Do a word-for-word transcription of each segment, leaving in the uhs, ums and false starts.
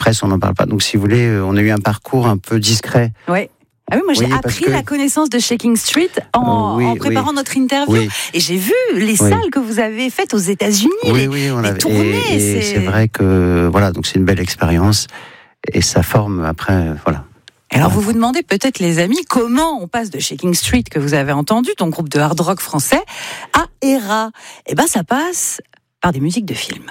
presse, on n'en parle pas. Donc, si vous voulez, on a eu un parcours un peu discret. Oui. Ah oui, moi j'ai oui, appris que... la connaissance de Shaking Street en, euh, oui, en préparant oui. notre interview. Oui. Et j'ai vu les oui. salles que vous avez faites aux États-Unis. Oui, les, oui, on les avait. tournées. Et, et c'est... c'est vrai que voilà, donc c'est une belle expérience et ça forme après, voilà. Alors vous vous demandez peut-être, les amis, comment on passe de Shaking Street que vous avez entendu, ton groupe de hard rock français, à Héra. Eh ben, ça passe par des musiques de films.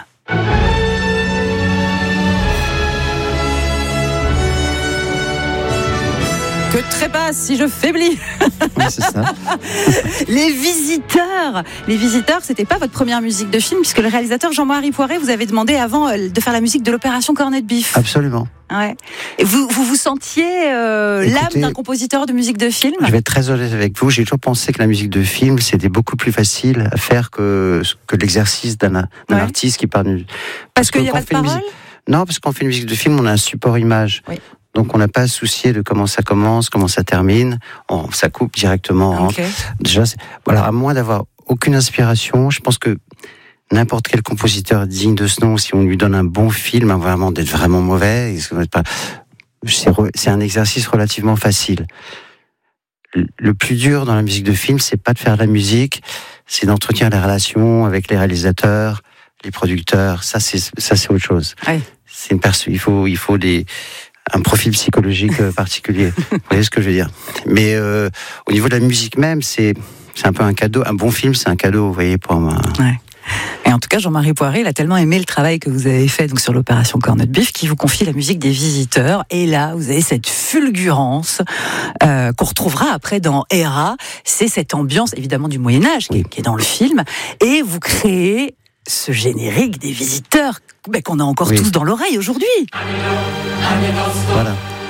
Que trépasse si je faiblis. Oui, c'est ça. Les Visiteurs. Les Visiteurs, c'était pas votre première musique de film, puisque le réalisateur Jean-Marie Poiret vous avait demandé avant de faire la musique de l'opération Cornet de Bif. Absolument. Ouais. Et vous, vous vous sentiez euh, Écoutez, l'âme d'un compositeur de musique de film ? Je vais être très honnête avec vous. J'ai toujours pensé que la musique de film, c'était beaucoup plus facile à faire que, que l'exercice d'un, d'un ouais. artiste qui parle. Parce, parce qu'il n'y a pas de parole musique... Non, parce qu'on fait une musique de film, on a un support image. Oui. Donc on n'a pas à se soucier de comment ça commence, comment ça termine. On, ça coupe directement. Okay. Déjà, c'est... voilà, à moins d'avoir aucune inspiration, je pense que n'importe quel compositeur digne de ce nom, si on lui donne un bon film, vraiment d'être vraiment mauvais, c'est, c'est un exercice relativement facile. Le plus dur dans la musique de film, c'est pas de faire de la musique, c'est d'entretenir les relations avec les réalisateurs, les producteurs. Ça, c'est ça, c'est autre chose. Oui. C'est une perso- il faut, il faut des un profil psychologique particulier. Vous voyez ce que je veux dire ? Mais euh, au niveau de la musique même, c'est c'est un peu un cadeau. Un bon film, c'est un cadeau, vous voyez, pour moi. Ouais. Et en tout cas, Jean-Marie Poiret, il a tellement aimé le travail que vous avez fait donc sur l'opération Cornet de Bif, qui vous confie la musique des Visiteurs. Et là, vous avez cette fulgurance euh, qu'on retrouvera après dans Héra. C'est cette ambiance, évidemment, du Moyen-Âge qui, oui. qui est dans le film. Et vous créez ce générique des Visiteurs ben, qu'on a encore oui. tous dans l'oreille aujourd'hui. Voilà.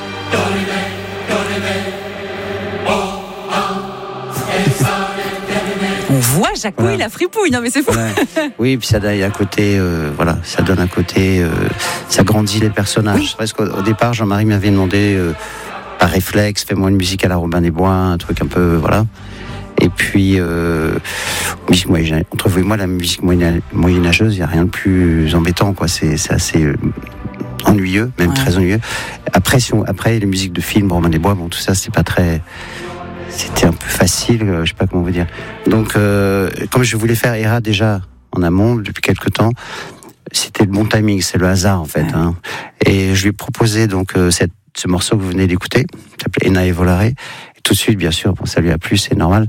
On voit Jacouille, voilà. La fripouille, non mais c'est fou. Ouais. Oui, puis ça donne un côté, euh, voilà, ça donne un côté, euh, ça grandit les personnages. Oui. Parce qu'au au départ, Jean-Marie m'avait demandé, euh, par réflexe, fais-moi une musique à la Robin des Bois, un truc un peu, voilà. Et puis, euh, musique moyen, entre vous et moi, la musique moyenâgeuse, il n'y a rien de plus embêtant, quoi. C'est, c'est assez euh, ennuyeux, même ouais. très ennuyeux. Après, si on, après, les musiques de films, Robin des Bois, bon, tout ça, c'est pas très, c'était un peu facile, euh, je sais pas comment vous dire. Donc, euh, comme je voulais faire Héra déjà en amont depuis quelques temps, c'était le bon timing, c'est le hasard en fait. Ouais. Hein. Et je lui ai proposé donc euh, cette, ce morceau que vous venez d'écouter, qui s'appelait Ena e Volare. Tout de suite, bien sûr, bon, ça lui a plu, c'est normal.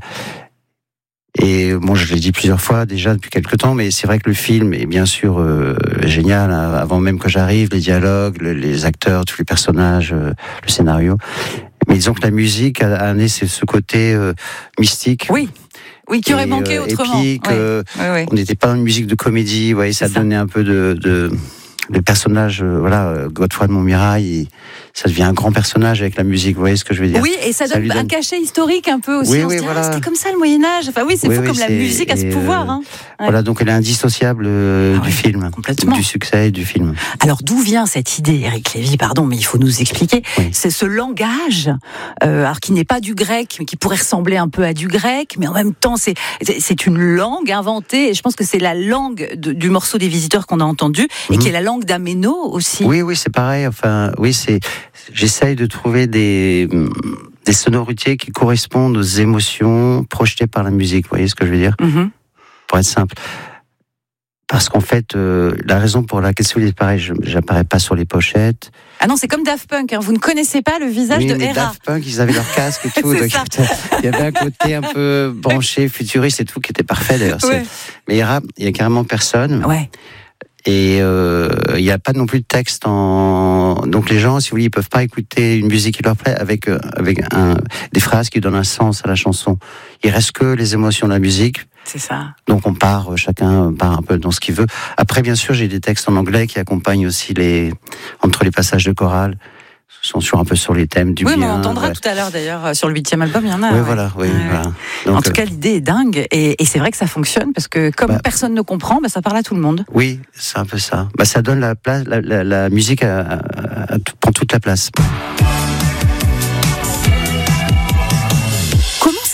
Et bon, je l'ai dit plusieurs fois déjà depuis quelques temps, mais c'est vrai que le film est bien sûr euh, génial, hein, avant même que j'arrive, les dialogues, le, les acteurs, tous les personnages, euh, le scénario. Mais disons que la musique a amené ce, ce côté euh, mystique. Oui. Oui, qui aurait et, manqué euh, autrement. Épique, oui. euh, oui, oui. On n'était pas dans une musique de comédie, vous voyez, ça, ça donnait un peu de... de le personnage, euh, voilà, Godefroy de Montmirail, il, ça devient un grand personnage avec la musique, vous voyez ce que je veux dire ? Oui, et ça, ça donne un donne... cachet historique un peu aussi. Oui, on oui, se dit, voilà. ah, c'était comme ça le Moyen-Âge. Enfin, oui, c'est oui, fou oui, comme c'est... la musique a ce pouvoir. Hein. Ouais. Voilà, donc elle est indissociable euh, ah, du oui, film, complètement. Du succès du film. Alors, d'où vient cette idée, Éric Lévy ? Pardon, mais il faut nous expliquer. Oui. C'est ce langage, euh, alors qui n'est pas du grec, mais qui pourrait ressembler un peu à du grec, mais en même temps, c'est, c'est une langue inventée, et je pense que c'est la langue de, du morceau des Visiteurs qu'on a entendu, et mmh. qui est la langue d'Améno aussi. Oui, oui, c'est pareil. Enfin, oui, c'est. J'essaye de trouver des des sonorités qui correspondent aux émotions projetées par la musique. Vous voyez ce que je veux dire ? Mm-hmm. Pour être simple. Parce qu'en fait, euh, la raison pour laquelle, si vous dites pareil, je n'apparais pas sur les pochettes. Ah non, c'est comme Daft Punk. Hein. Vous ne connaissez pas le visage oui, de mais Héra. Daft Punk, ils avaient leur casque et tout. donc il y avait un côté un peu branché, futuriste et tout, qui était parfait d'ailleurs. Ouais. Mais Héra, il y a carrément personne. Ouais. Et il euh, n'y a pas non plus de texte en... Donc les gens, si vous voulez, ils peuvent pas écouter une musique qui leur plaît avec, euh, avec un, des phrases qui donnent un sens à la chanson. Il reste que les émotions de la musique. C'est ça. Donc on part, chacun part un peu dans ce qu'il veut. Après, bien sûr, j'ai des textes en anglais qui accompagnent aussi les... entre les passages de chorale. Sont sur un peu sur les thèmes du oui, bien. Oui, mais on entendra ouais. tout à l'heure d'ailleurs sur le huitième album, il y en a. Oui, ouais. voilà, oui, ouais. voilà. Donc, en tout cas, l'idée est dingue et, et c'est vrai que ça fonctionne parce que comme bah, personne ne comprend, bah, ça parle à tout le monde. Oui, c'est un peu ça. Bah, ça donne la place, la, la, la musique à, à, à, prend toute la place. Comment ça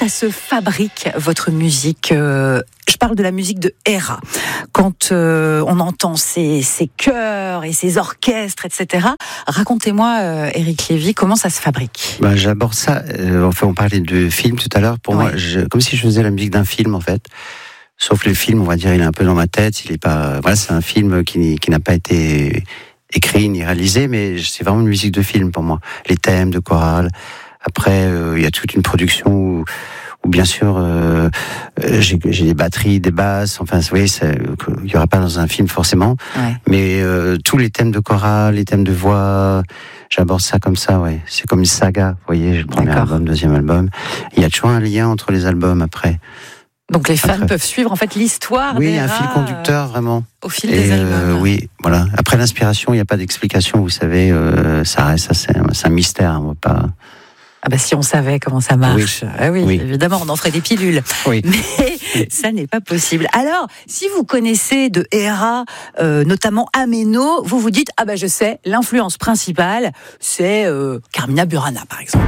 ça se fabrique, votre musique? euh, Je parle de la musique de Héra. Quand euh, on entend ces, ces chœurs et ces orchestres, et cetera. Racontez-moi, euh, Éric Lévy, comment ça se fabrique? Ben, j'aborde ça. Euh, enfin, on parlait de film tout à l'heure. Pour Ouais. moi, je, comme si je faisais la musique d'un film, en fait. Sauf le film, on va dire, il est un peu dans ma tête. Il est pas. Voilà, c'est un film qui, qui n'a pas été écrit ni réalisé, mais c'est vraiment une musique de film pour moi. Les thèmes de chorale. Après, euh, il y a toute une production où, où bien sûr, euh, j'ai, j'ai des batteries, des basses. Enfin, vous voyez, ça, il y aura pas dans un film forcément. Ouais. Mais euh, tous les thèmes de chorale, les thèmes de voix, j'aborde ça comme ça, ouais. C'est comme une saga, vous voyez, le premier D'accord. album, deuxième album. Il y a toujours un lien entre les albums après. Donc les fans Après. peuvent suivre en fait l'histoire Oui, d'Héra, un fil conducteur, vraiment. euh, au fil Et des euh, albums. oui, voilà. Après l'inspiration, il n'y a pas d'explication, vous savez, euh, ça reste, ça, c'est, un, c'est un mystère, on va pas. Ah bah si on savait comment ça marche, Oui. ah oui, Oui. évidemment, on en ferait des pilules. Oui. Mais ça n'est pas possible. Alors, si vous connaissez de Héra, euh, notamment Ameno, vous vous dites, ah bah je sais, l'influence principale, c'est euh, Carmina Burana, par exemple.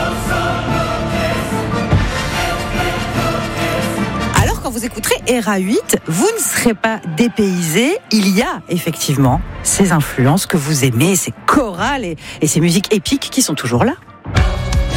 Alors, quand vous écouterez Héra huit, vous ne serez pas dépaysé. Il y a effectivement ces influences que vous aimez, ces chorales et, et ces musiques épiques qui sont toujours là.